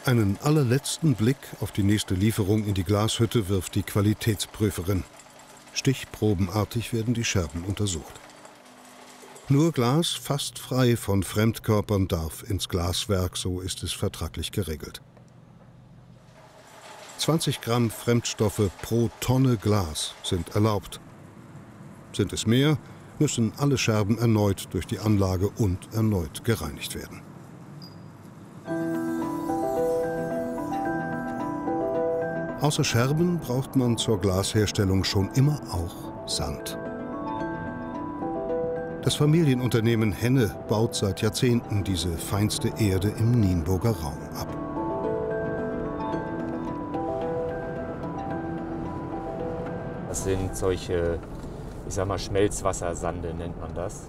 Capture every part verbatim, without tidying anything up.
Einen allerletzten Blick auf die nächste Lieferung in die Glashütte wirft die Qualitätsprüferin. Stichprobenartig werden die Scherben untersucht. Nur Glas fast frei von Fremdkörpern darf ins Glaswerk, so ist es vertraglich geregelt. zwanzig Gramm Fremdstoffe pro Tonne Glas sind erlaubt. Sind es mehr, müssen alle Scherben erneut durch die Anlage und erneut gereinigt werden. Außer Scherben braucht man zur Glasherstellung schon immer auch Sand. Das Familienunternehmen Henne baut seit Jahrzehnten diese feinste Erde im Nienburger Raum ab. Das sind solche, ich sag mal, Schmelzwassersande nennt man das.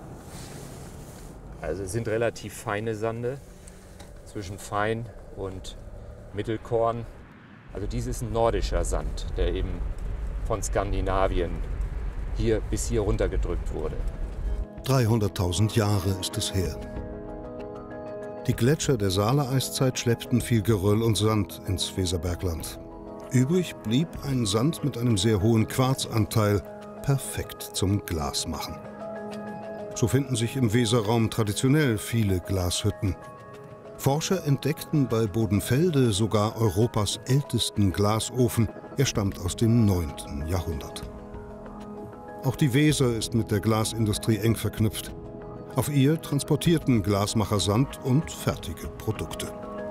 Also es sind relativ feine Sande, zwischen fein und Mittelkorn. Also dies ist ein nordischer Sand, der eben von Skandinavien hier bis hier runtergedrückt wurde. dreihunderttausend Jahre ist es her. Die Gletscher der Saale-Eiszeit schleppten viel Geröll und Sand ins Weserbergland. Übrig blieb ein Sand mit einem sehr hohen Quarzanteil, perfekt zum Glasmachen. So finden sich im Weserraum traditionell viele Glashütten. Forscher entdeckten bei Bodenfelde sogar Europas ältesten Glasofen. Er stammt aus dem neunten Jahrhundert. Auch die Weser ist mit der Glasindustrie eng verknüpft. Auf ihr transportierten Glasmacher Sand und fertige Produkte.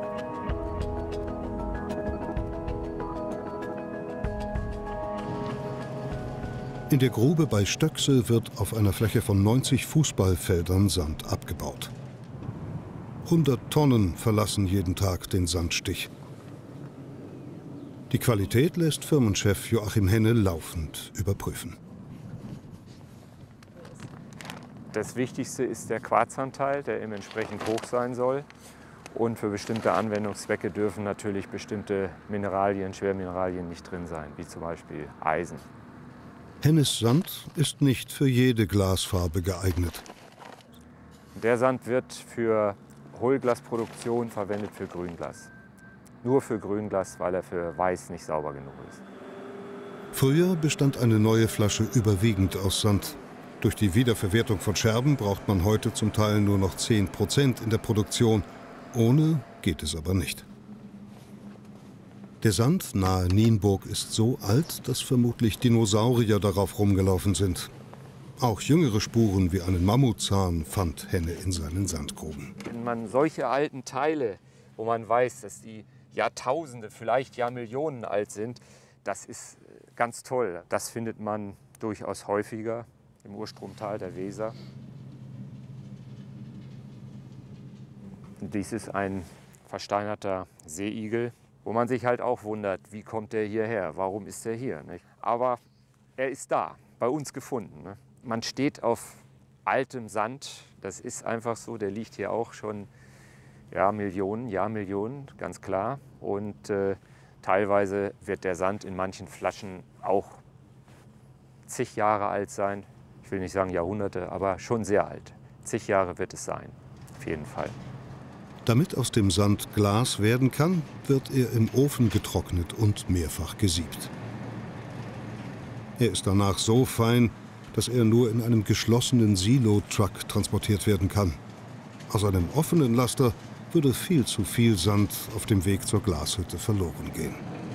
In der Grube bei Stöckse wird auf einer Fläche von neunzig Fußballfeldern Sand abgebaut. hundert Tonnen verlassen jeden Tag den Sandstich. Die Qualität lässt Firmenchef Joachim Henne laufend überprüfen. Das Wichtigste ist der Quarzanteil, der eben entsprechend hoch sein soll. Und für bestimmte Anwendungszwecke dürfen natürlich bestimmte Mineralien, Schwermineralien nicht drin sein, wie zum Beispiel Eisen. Hennes Sand ist nicht für jede Glasfarbe geeignet. Der Sand wird für Hohlglasproduktion verwendet für Grünglas. Nur für Grünglas, weil er für Weiß nicht sauber genug ist. Früher bestand eine neue Flasche überwiegend aus Sand. Durch die Wiederverwertung von Scherben braucht man heute zum Teil nur noch zehn Prozent in der Produktion. Ohne geht es aber nicht. Der Sand nahe Nienburg ist so alt, dass vermutlich Dinosaurier darauf rumgelaufen sind. Auch jüngere Spuren wie einen Mammutzahn fand Henne in seinen Sandgruben. Wenn man solche alten Teile, wo man weiß, dass die Jahrtausende, vielleicht Jahrmillionen alt sind, das ist ganz toll. Das findet man durchaus häufiger im Urstromtal der Weser. Und dies ist ein versteinerter Seeigel, wo man sich halt auch wundert, wie kommt der hierher, warum ist er hier? Nicht? Aber er ist da, bei uns gefunden. Ne? Man steht auf altem Sand, das ist einfach so, der liegt hier auch schon ja, Millionen, Jahrmillionen, ganz klar. Und äh, teilweise wird der Sand in manchen Flaschen auch zig Jahre alt sein. Ich will nicht sagen Jahrhunderte, aber schon sehr alt. Zig Jahre wird es sein, auf jeden Fall. Damit aus dem Sand Glas werden kann, wird er im Ofen getrocknet und mehrfach gesiebt. Er ist danach so fein, dass er nur in einem geschlossenen Silo-Truck transportiert werden kann. Aus einem offenen Laster würde viel zu viel Sand auf dem Weg zur Glashütte verloren gehen.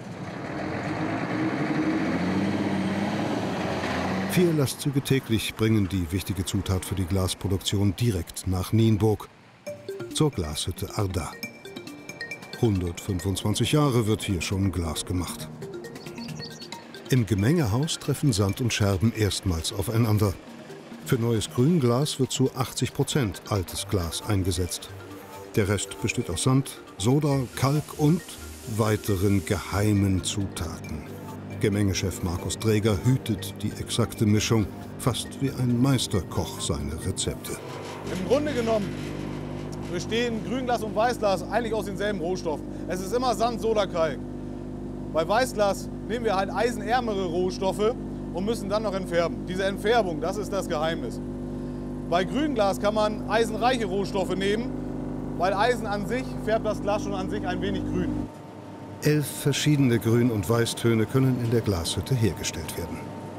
Vier Lastzüge täglich bringen die wichtige Zutat für die Glasproduktion direkt nach Nienburg, zur Glashütte Arda. hundertfünfundzwanzig Jahre wird hier schon Glas gemacht. Im Gemengehaus treffen Sand und Scherben erstmals aufeinander. Für neues Grünglas wird zu achtzig Prozent altes Glas eingesetzt. Der Rest besteht aus Sand, Soda, Kalk und weiteren geheimen Zutaten. Gemengechef Markus Dräger hütet die exakte Mischung, fast wie ein Meisterkoch seine Rezepte. Im Grunde genommen bestehen Grünglas und Weißglas eigentlich aus denselben Rohstoffen. Es ist immer Sand, Soda, Kalk. Bei Weißglas nehmen wir halt eisenärmere Rohstoffe und müssen dann noch entfärben. Diese Entfärbung, das ist das Geheimnis. Bei Grünglas kann man eisenreiche Rohstoffe nehmen weil Eisen an sich färbt das Glas schon an sich ein wenig grün. Elf verschiedene Grün- und Weißtöne können in der Glashütte hergestellt werden.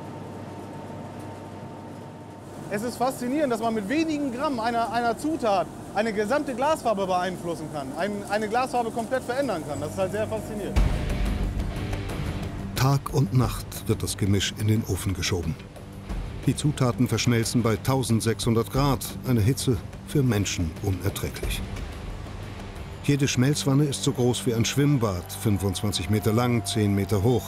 Es ist faszinierend, dass man mit wenigen Gramm einer, einer Zutat eine gesamte Glasfarbe beeinflussen kann, ein, eine Glasfarbe komplett verändern kann. Das ist halt sehr faszinierend. Tag und Nacht wird das Gemisch in den Ofen geschoben. Die Zutaten verschmelzen bei eintausendsechshundert Grad, eine Hitze für Menschen unerträglich. Jede Schmelzwanne ist so groß wie ein Schwimmbad, fünfundzwanzig Meter lang, zehn Meter hoch.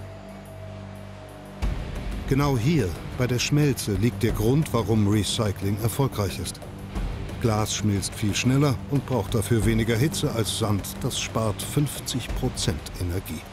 Genau hier, bei der Schmelze, liegt der Grund, warum Recycling erfolgreich ist. Glas schmilzt viel schneller und braucht dafür weniger Hitze als Sand. Das spart fünfzig Prozent Energie.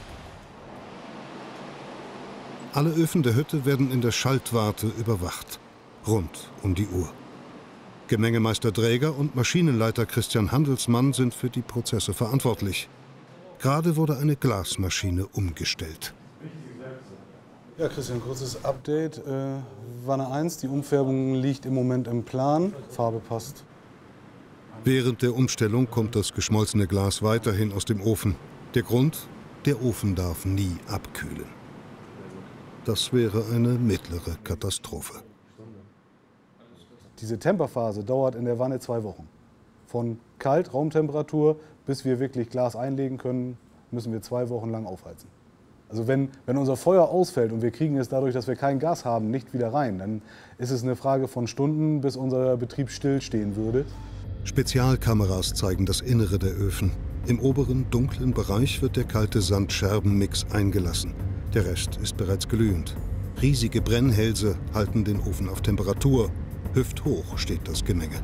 Alle Öfen der Hütte werden in der Schaltwarte überwacht, rund um die Uhr. Gemengemeister Dräger und Maschinenleiter Christian Handelsmann sind für die Prozesse verantwortlich. Gerade wurde eine Glasmaschine umgestellt. Ja, Christian, kurzes Update. Äh, Wanne eins, die Umfärbung liegt im Moment im Plan. Farbe passt. Während der Umstellung kommt das geschmolzene Glas weiterhin aus dem Ofen. Der Grund? Der Ofen darf nie abkühlen. Das wäre eine mittlere Katastrophe. Diese Temperphase dauert in der Wanne zwei Wochen. Von Kalt, Raumtemperatur, bis wir wirklich Glas einlegen können, müssen wir zwei Wochen lang aufheizen. Also wenn, wenn unser Feuer ausfällt und wir kriegen es dadurch, dass wir kein Gas haben, nicht wieder rein, dann ist es eine Frage von Stunden, bis unser Betrieb stillstehen würde. Spezialkameras zeigen das Innere der Öfen. Im oberen, dunklen Bereich wird der kalte Sand-Scherben-Mix eingelassen. Der Rest ist bereits glühend. Riesige Brennhälse halten den Ofen auf Temperatur. Hüfthoch steht das Gemenge.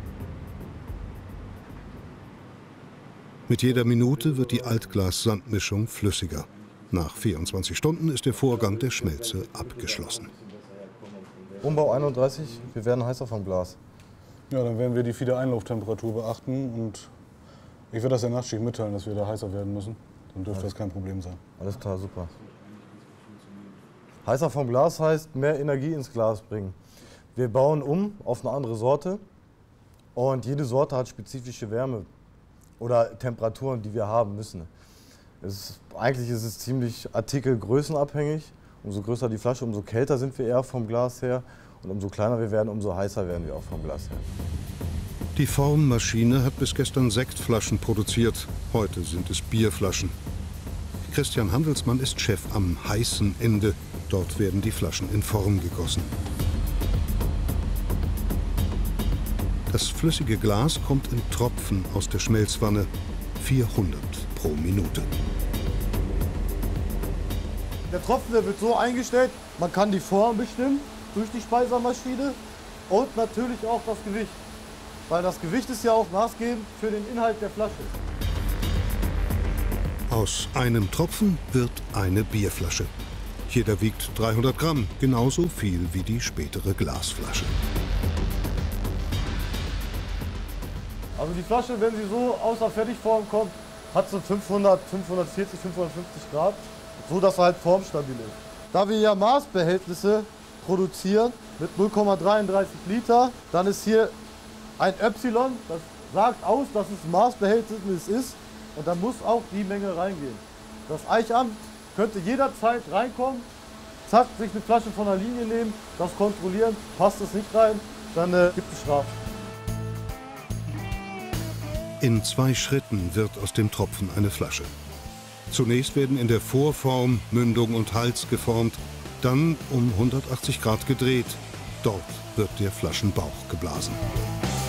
Mit jeder Minute wird die Altglas-Sandmischung flüssiger. Nach vierundzwanzig Stunden ist der Vorgang der Schmelze abgeschlossen. Umbau einunddreißig, wir werden heißer vom Glas. Ja, dann werden wir die Wiedereinlauftemperatur beachten und ich werde das der Nachtschicht mitteilen, dass wir da heißer werden müssen. Dann dürfte das kein Problem sein. Alles klar, super. Heißer vom Glas heißt mehr Energie ins Glas bringen. Wir bauen um auf eine andere Sorte und jede Sorte hat spezifische Wärme oder Temperaturen, die wir haben müssen. Es ist, eigentlich ist es ziemlich artikelgrößenabhängig. Umso größer die Flasche, umso kälter sind wir eher vom Glas her. Und umso kleiner wir werden, umso heißer werden wir auch vom Glas her. Die Formmaschine hat bis gestern Sektflaschen produziert. Heute sind es Bierflaschen. Christian Handelsmann ist Chef am heißen Ende. Dort werden die Flaschen in Form gegossen. Das flüssige Glas kommt in Tropfen aus der Schmelzwanne. vierhundert pro Minute. Der Tropfen, der wird so eingestellt, man kann die Form bestimmen durch die Speisermaschine und natürlich auch das Gewicht. Weil das Gewicht ist ja auch maßgebend für den Inhalt der Flasche. Aus einem Tropfen wird eine Bierflasche. Jeder wiegt dreihundert Gramm, genauso viel wie die spätere Glasflasche. Also die Flasche, wenn sie so außer Fertigform kommt, hat so fünfhundert, fünfhundertvierzig, fünfhundertfünfzig Grad, so dass er halt formstabil ist. Da wir ja Maßbehältnisse produzieren mit null Komma dreiunddreißig Liter, dann ist hier ein Epsilon, das sagt aus, dass es ein Maßbehältnis ist und da muss auch die Menge reingehen. Das Eichamt könnte jederzeit reinkommen, zack, sich eine Flasche von der Linie nehmen, das kontrollieren, passt es nicht rein, dann äh, gibt es Strafe. In zwei Schritten wird aus dem Tropfen eine Flasche. Zunächst werden in der Vorform Mündung und Hals geformt, dann um hundertachtzig Grad gedreht. Dort wird der Flaschenbauch geblasen.